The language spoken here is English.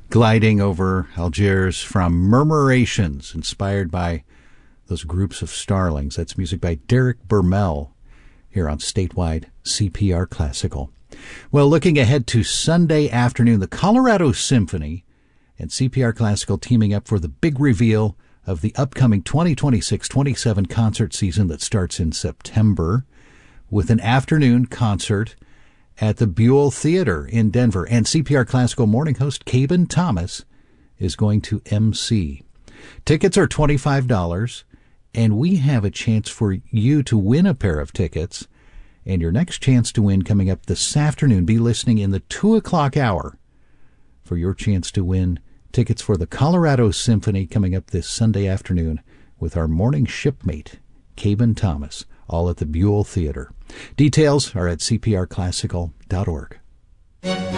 gliding over Algiers from Murmurations, inspired by those groups of starlings. That's music by Derek Bermel here on statewide CPR Classical. Well, looking ahead to Sunday afternoon, the Colorado Symphony and CPR Classical teaming up for the big reveal of the upcoming 2026-27 concert season that starts in September with an afternoon concert at the Buell Theater in Denver. And CPR Classical morning host Caben Thomas is going to MC. Tickets are $25, and we have a chance for you to win a pair of tickets. And your next chance to win coming up this afternoon. Be listening in the 2 o'clock hour for your chance to win tickets for the Colorado Symphony coming up this Sunday afternoon with our morning shipmate, Caben Thomas, all at the Buell Theater. Details are at cprclassical.org.